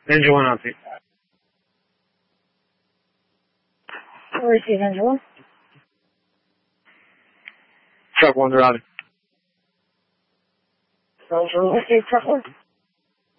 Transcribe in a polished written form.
Engine 1 out. Receive engine 1. Truck 1 routed. Engine 1, receive truck 1.